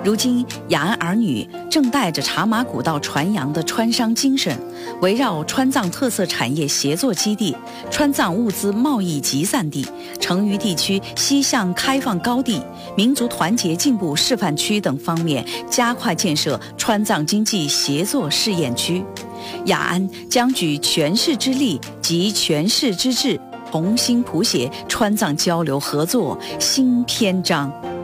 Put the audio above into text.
如今雅安儿女正带着茶马古道传扬的川商精神，围绕川藏特色产业协作基地、川藏物资贸易集散地、成渝地区西向开放高地、民族团结进步示范区等方面加快建设川藏经济协作试验区。雅安将举全市之力及全市之智，重新谱写川藏交流合作新篇章。